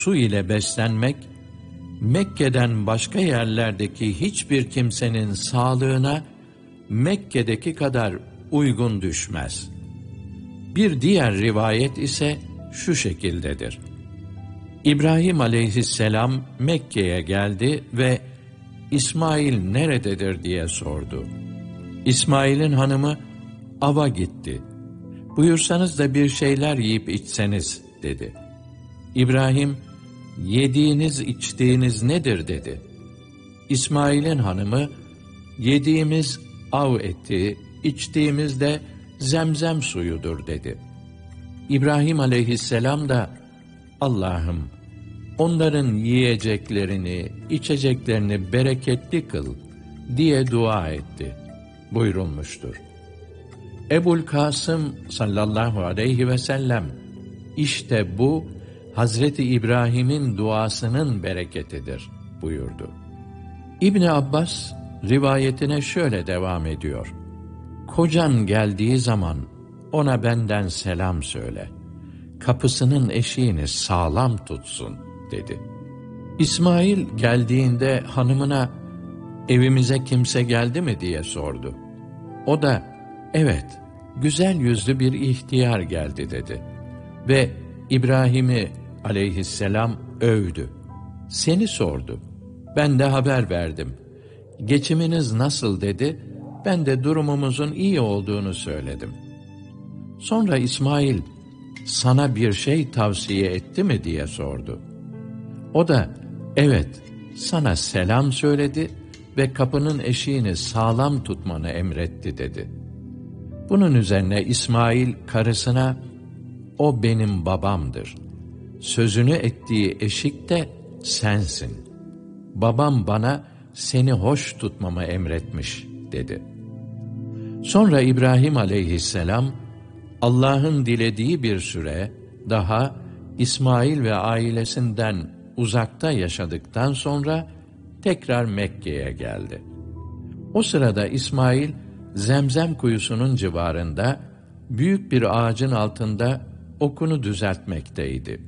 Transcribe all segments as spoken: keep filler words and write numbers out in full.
su ile beslenmek, Mekke'den başka yerlerdeki hiçbir kimsenin sağlığına Mekke'deki kadar uygun düşmez. Bir diğer rivayet ise şu şekildedir. İbrahim aleyhisselam Mekke'ye geldi ve İsmail nerededir diye sordu. İsmail'in hanımı ava gitti. Buyursanız da bir şeyler yiyip içseniz dedi. İbrahim, yediğiniz içtiğiniz nedir dedi. İsmail'in hanımı, yediğimiz av eti, içtiğimiz de zemzem suyudur dedi. İbrahim aleyhisselam da, Allah'ım, onların yiyeceklerini, içeceklerini bereketli kıl diye dua etti buyurulmuştur. Ebul Kasım sallallahu aleyhi ve sellem, işte bu Hazreti İbrahim'in duasının bereketidir buyurdu. İbni Abbas rivayetine şöyle devam ediyor. Kocan geldiği zaman ona benden selam söyle. Kapısının eşiğini sağlam tutsun dedi. İsmail geldiğinde hanımına evimize kimse geldi mi diye sordu. O da evet, güzel yüzlü bir ihtiyar geldi dedi. Ve İbrahim'i aleyhisselam övdü. Seni sordu. Ben de haber verdim. Geçiminiz nasıl dedi. Ben de durumumuzun iyi olduğunu söyledim. Sonra İsmail, sana bir şey tavsiye etti mi diye sordu. O da, evet, sana selam söyledi ve kapının eşiğini sağlam tutmanı emretti dedi. Bunun üzerine İsmail karısına, o benim babamdır. Sözünü ettiği eşik de sensin. Babam bana seni hoş tutmamı emretmiş dedi. Sonra İbrahim aleyhisselam, Allah'ın dilediği bir süre daha İsmail ve ailesinden uzakta yaşadıktan sonra tekrar Mekke'ye geldi. O sırada İsmail, Zemzem kuyusunun civarında büyük bir ağacın altında okunu düzeltmekteydi.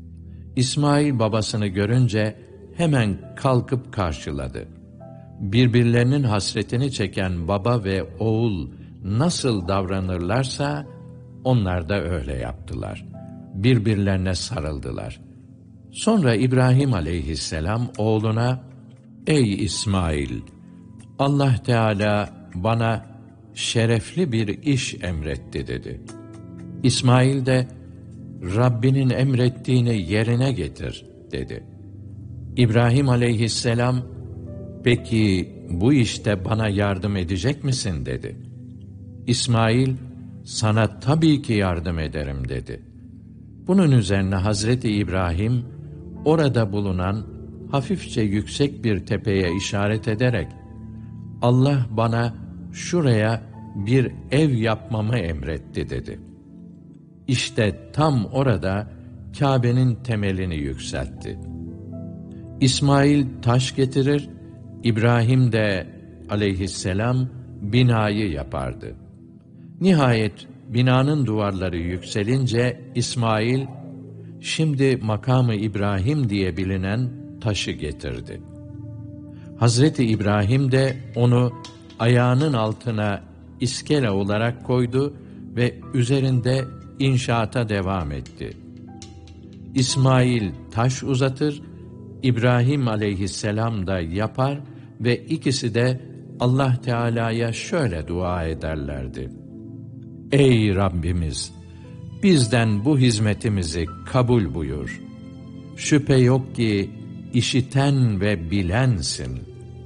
İsmail babasını görünce hemen kalkıp karşıladı. Birbirlerinin hasretini çeken baba ve oğul nasıl davranırlarsa onlar da öyle yaptılar. Birbirlerine sarıldılar. Sonra İbrahim aleyhisselam oğluna, ey İsmail, Allah Teala bana şerefli bir iş emretti dedi. İsmail de, Rabbinin emrettiğini yerine getir dedi. İbrahim aleyhisselam, peki bu işte bana yardım edecek misin dedi. İsmail, sana tabii ki yardım ederim dedi. Bunun üzerine Hazreti İbrahim, orada bulunan hafifçe yüksek bir tepeye işaret ederek, Allah bana şuraya bir ev yapmamı emretti dedi. İşte tam orada Kâbe'nin temelini yükseltti. İsmail taş getirir, İbrahim de aleyhisselam binayı yapardı. Nihayet binanın duvarları yükselince İsmail, şimdi makamı İbrahim diye bilinen taşı getirdi. Hazreti İbrahim de onu ayağının altına iskele olarak koydu ve üzerinde inşaata devam etti. İsmail taş uzatır, İbrahim aleyhisselam da yapar ve ikisi de Allah Teala'ya şöyle dua ederlerdi. Ey Rabbimiz! Bizden bu hizmetimizi kabul buyur. Şüphe yok ki işiten ve bilensin.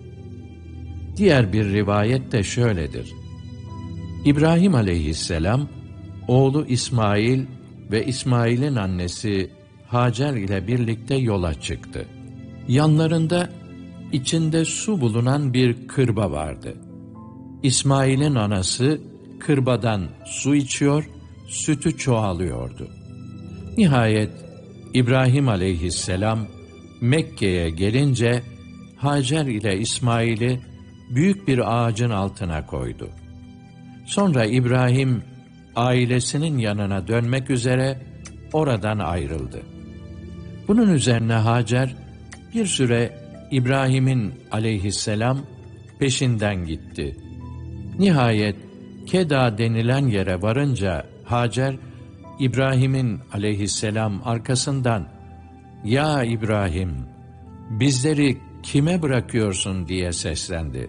Diğer bir rivayet de şöyledir. İbrahim aleyhisselam, oğlu İsmail ve İsmail'in annesi Hacer ile birlikte yola çıktı. Yanlarında içinde su bulunan bir kırba vardı. İsmail'in anası kırbadan su içiyor, sütü çoğalıyordu. Nihayet İbrahim aleyhisselam Mekke'ye gelince Hacer ile İsmail'i büyük bir ağacın altına koydu. Sonra İbrahim ailesinin yanına dönmek üzere oradan ayrıldı. Bunun üzerine Hacer bir süre İbrahim'in aleyhisselam peşinden gitti. Nihayet Keda denilen yere varınca Hacer, İbrahim'in aleyhisselam arkasından "Ya İbrahim, bizleri kime bırakıyorsun?" diye seslendi.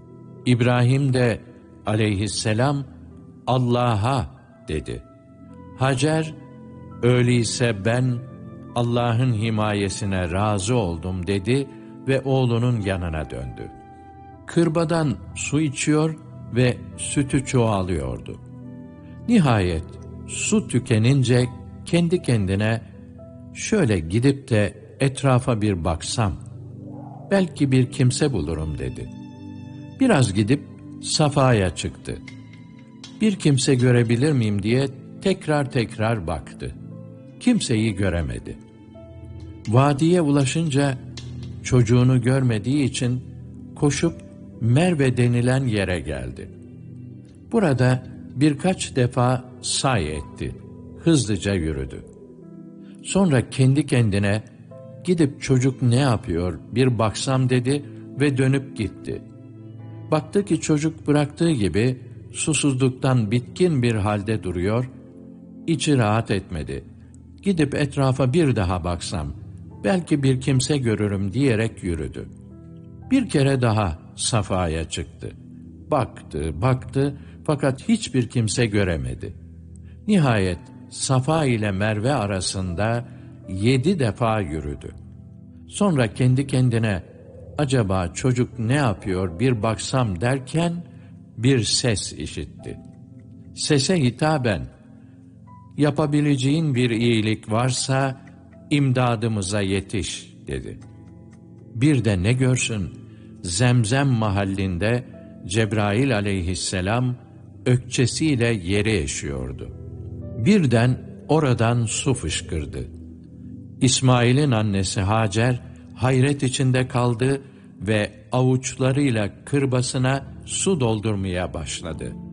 İbrahim de aleyhisselam "Allah'a" dedi. Hacer, "Öyleyse ben Allah'ın himayesine razı oldum" dedi ve oğlunun yanına döndü. Kırbadan su içiyor ve sütü çoğalıyordu. Nihayet su tükenince kendi kendine "Şöyle gidip de etrafa bir baksam, belki bir kimse bulurum" dedi. Biraz gidip Safa'ya çıktı. Bir kimse görebilir miyim diye tekrar tekrar baktı. Kimseyi göremedi. Vadiye ulaşınca çocuğunu görmediği için koşup Merve denilen yere geldi. Burada birkaç defa say etti. Hızlıca yürüdü. Sonra kendi kendine "Gidip çocuk ne yapıyor bir baksam" dedi ve dönüp gitti. Baktı ki çocuk bıraktığı gibi susuzluktan bitkin bir halde duruyor, içi rahat etmedi. "Gidip etrafa bir daha baksam, belki bir kimse görürüm" diyerek yürüdü. Bir kere daha Safa'ya çıktı. Baktı, baktı fakat hiçbir kimse göremedi. Nihayet Safa ile Merve arasında yedi defa yürüdü. Sonra kendi kendine "Acaba çocuk ne yapıyor bir baksam" derken bir ses işitti. Sese hitaben "Yapabileceğin bir iyilik varsa imdadımıza yetiş" dedi. Bir de ne görsün, Zemzem mahallinde Cebrail aleyhisselam ökçesiyle yeri eşiyordu. Birden oradan su fışkırdı. İsmail'in annesi Hacer hayret içinde kaldı ve avuçlarıyla kırbasına su doldurmaya başladı.